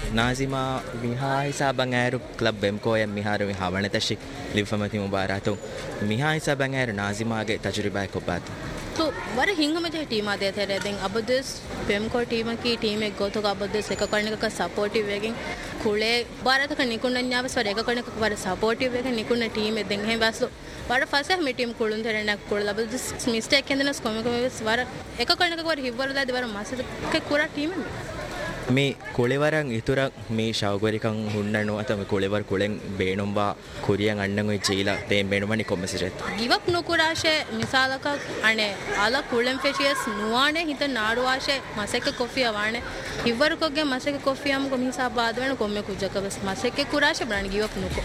nazima miha hisaban airu club emco em miharu hawane tashi livfamati mubaratu miha hisaban airu nazima ge tajriba ko bat तो वर हिंग में जो team आते थे रे देंग अब दिस पेमको टीम एक गो तो अब दिस एक करने का सपोर्टिव वेगिंग खुले बारह तक निकुंड न्यावस वर एक करने का बार सपोर्टिव वेगिंग निकुंड टीम देंग है बस तो वर फर्स्ट है टीम कुड़ुन थे ना कुड़ अब दिस मिस्टेक के अंदर स्कोम को वर एक करने का बार हिवर दा वर मासे के पूरा टीम है මේ කොලෙවරන් ඉතුරු මේ ශවගරිකන් හුන්නනෝ අතම කොලෙවර කොලෙන් බේනුම්බා කුරියන් අන්නගොයි චීලා තේම් බේනුමනි කොමසිරෙත් ගිවක් නුකුරාෂේ මිසාලක අනේ ආලා කුලෙන් ෆෙෂියස් නුවානේ හිත නාඩුවාෂේ මසෙක කොෆිය වානේ හිවරකෝගේ මසෙක කොෆියම් කො මිසා බාද වෙන කොම්මේ කුජක බස් මසෙක කුරාෂේ බ්‍රාණ ගිවක් නුකෝ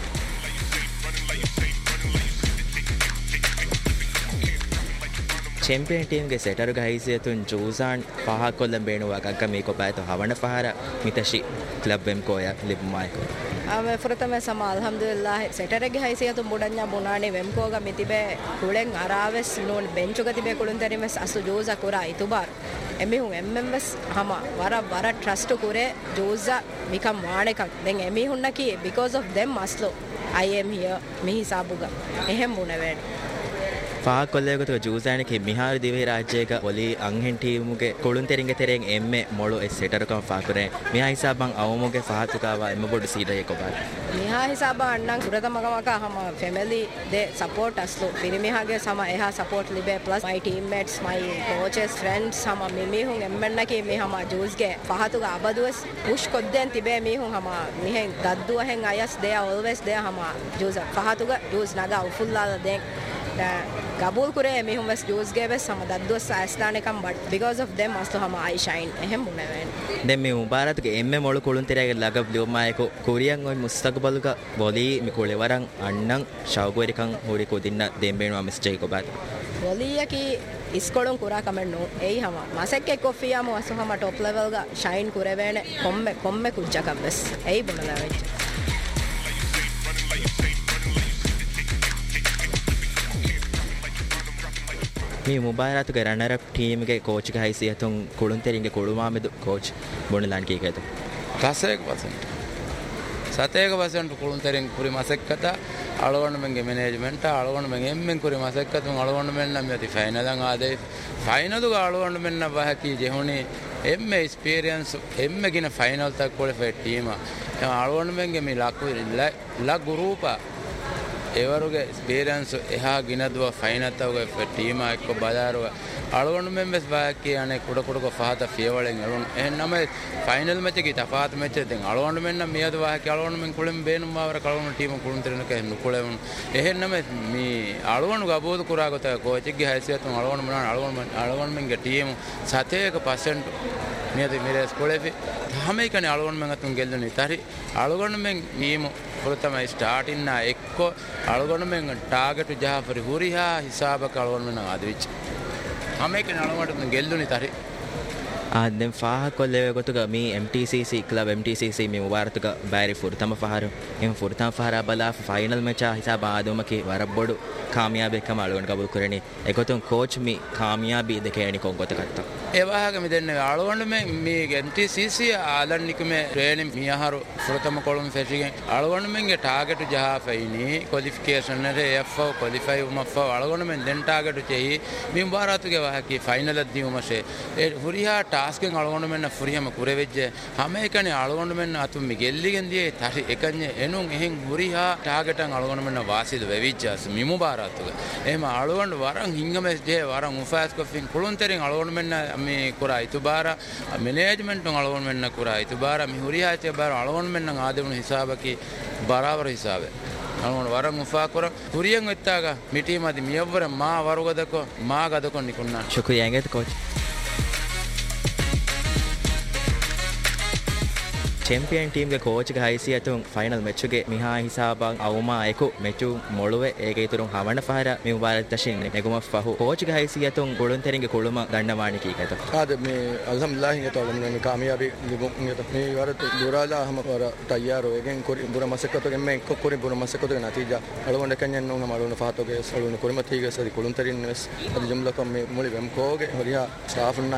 चैंपियन टीम के सेटर गाइसे तुन जूसान पहा कोलम बेणुवा का मे को पाए तो हवन पहारा मितशी क्लब एम को या लिप माय को आमे फरतमे समा अल्हम्दुलिल्लाह सेटर गे हाइसे तो मुडन्या बुनाने वेम को गा मितिबे कुलें अरावेस नोन बेंचो गतिबे कुलुन तरिमेस असु जोजा कोरा इतुबार एमिहु एमएमएस हमा वरा ट्रस्ट कोरे जोजा मिकम वाणे का देन एमिहुन्ना की because of them मसलो I am hear me हिसाबुगा एहेम बुने वेड පහ කොල්ලයකට ජූසානේ මිහාර දිවේ රාජ්‍යයක ඔලි අංහෙන් ටීමුගේ කොළුන් තෙරින්ගේ තෙරෙන් එම්මේ මොළු එස් සෙටරකම ෆාකුරේ මිහා හිසාබන් අවමුගේ ෆහතුකාවා එම්ම බොඩු සීඩේ කොබල් මිහා හිසාබන් අන්නන් පුරතමගමක හම ෆැමිලි දේ සපෝට් අස්ලු පිරිමිහාගේ සම එහා සපෝට් ලිබේ ප්ලස් මයි ටීම්මේට්ස් මයි කෝචස් ෆ්‍රෙන්ඩ්ස් හම මිමිහුන් එම්මන්නකේ මේ හම ජූස්ගේ ෆහතුක අබදුවස් පුෂ් කොද්දෙන් තිබේ මිහුන් හම මිහෙන් දද්දුවහෙන් අයස් දේ ඔල්වේස් දේ හම ජූස් ෆහතුක ජූස් නගා උෆුල්ලා දෙන් कबूल करे मी हम बस जूस गए बस हम दद्दो सास्ताने कम बट बिकॉज ऑफ देम मस्त हम आई शाइन एहम बुने वेन दे मी मुबारत के एम्मे मोळु कोलुन तेरेगे लगब लियोमा एको कोरियन ओय मुस्तकबल का बोली मी कोले वरन अन्नन शावगोरिकन होरी को दिन्न देंबेनो मिस्टेक को बात बोलिया की इस्कोडों कुरा कमेन्नो एई हम मसेके कोफिया मो असो हम टॉप लेवल का शाइन करे वेने कोम्मे कुज्जा कबस एई बुनला वेच මේ මුබාරතුගේ රන්නර් අප් ටීම් එකේ කෝච් ගේ හයිසියතුන් කුළුන් තෙරින්ගේ කුළුමාමෙදු කෝච් බොණලන් කීකේද රසයක වසෙන් සතේක වසෙන් කුළුන් තෙරින් කුරි මසෙක්කත අලවන්න මෙන්ගේ මැනේජ්මන්ට් අලවන්න මෙන් එම්මෙන් කුරි මසෙක්කතුන් අලවන්න මෙන් නම් යති ෆයිනලන් ආදේ ෆයිනලු අලවන්න මෙන් නම් වහකී ජෙහුනි එම්මේ එක්ස්පීරියන්ස් එම්මේ ගින ෆයිනල් තක් ක්වොලිෆයි ටීම අලවන්න මෙන්ගේ මේ ලක් ගෲපා එවරුගේ එක්ස්පීරියන්ස් එහා ගිනදුව ෆයිනත්තවගේ ටීම එක්ක බදාරුව අලවන්න මෙම්බස් වාකේ අනේ කුඩ ෆහත ෆියවලෙන් අලවන්න එහෙන්නම ෆයිනල් මැච් එකේ තෆාත් මැච් එකෙන් අලවන්න මෙන්න මියද වාකේ අලවන්න මෙන් කුලෙන් බේනුම් මාවර කලවන්න ටීම කුළුන් තරනක නුකුලෙවන් එහෙන්නම මේ අලවන්න ගබෝද කුරාගත කෝච්ගේ හැසියතුන් අලවන්න මෙන්ගේ ටීම 7% මියද මිරස් කොලෙෆි හැමයිකනේ අලවන්න මෙන් අතුන් ගෙල්ලුනේ තරි අලවන්න මෙන් ටීම පුරතමයි ස්ටාර්ටින් නා එක්ක අලවන්න මෙන් ටාගට් ජාෆරි හුරිහා හිසාබක අලවන්න මෙන් ආදවිච් හැමයිකනේ අලවන්න ගෙල්ලුනේ තරි ආදෙන් ෆාහ කොල්ලේ ගොතුක මේ MTCC ක්ලබ් MTCC මේ මුබාරතුක බෑරි ෆුර්තම ෆහර එම් ෆුර්තම ෆහර බලා ෆයිනල් මැච් හිසාබ ආදමකි වරබොඩු කාමියාබි කම අලවන්න කබුල් කරණි එකතුන් කෝච් මි කාමියාබි දෙකේණි කොංගොත කත්තා ඒ වාහක මෙදෙන්නේ අලවන්න මේ MTCC ආලන්නික මේ ට්‍රේනින් මියහරු ෆුර්තම කොළුම් ෆෙෂිගෙන් අලවන්න මෙන්ගේ ටාගට් ජහාෆයිනි ක්වොලිෆිකේෂන් එකේ FO ක්වොලිෆයි උමෆ අලවන්න මෙන් දෙන් ටාගට් චෙහි මේ මුබාරතුගේ වාහකි ෆයිනල් දියුමෂේ ඒ හුරිහා ಟಾಸ್ಕೆಂಗ್ ಅಳಗೊಂಡ ಮೆನ್ನ ಫುರಿಯಮ ಕುರೆವೆಜ್ಜೆ ಹಮೇಕನೆ ಅಳಗೊಂಡ ಮೆನ್ನ ಅತು ಮಿಗೆಲ್ಲಿಗೆನ್ ದಿಯೆ ತರಿ එකන්නේ එනුන් එහෙන් හුරිහා ටාගටන් අලಗೊಂಡ මෙන්න වාසිද වෙවිච්චාස් මිමු බාරාතුක එහෙම අලಗೊಂಡ වරන් හිංගමස් ජේ වරන් උෆාස් කොෆින් කුළුන් තෙරින් අලಗೊಂಡ මෙන්න මේ කුරා ඉතුබාරා මැනේජ්මන්ට් උන් අලಗೊಂಡ මෙන්න කුරා ඉතුබාරා මි හුරිහා චේ බාර අලಗೊಂಡ මෙන්න ආදෙමුන හිසාබකි බරාවර හිසාබේ අලಗೊಂಡ වරන් උෆා කර හුරියන් වෙත්තාග මිටීමදි මියවර මා වරුගදකො මා ගදකො නිකුන්නා ಶುಕ್ರಿಯಾ ಎಂಗತ್ ಕೋಚ್ चैंपियन टीम के कोच के हैसियतुन फाइनल मैच के मिहा हिसाबन अवमा एको मैचु मोळुवे एगे तुरुन हवण फहर मे मुबारक तशिन नेगुम फहु कोच के हैसियतुन गोळुन तेरिंगे कोळुम दंडवाणी कीकत आद में अल्हम्दुलिल्लाह ये तो हमने कामयाबी लिबुन ये तो मे वार तो दुराला हम और तैयार हो एगे कोरी बुरा मसकतो के में को कोरी बुरा मसकतो के नतीजा अलवंड कन्यन नो हमारो फहतो के सळुन कोरी मथी के सरी कोळुन तेरिन अद जुमला को मे मुळि वेम कोगे हरिया स्टाफ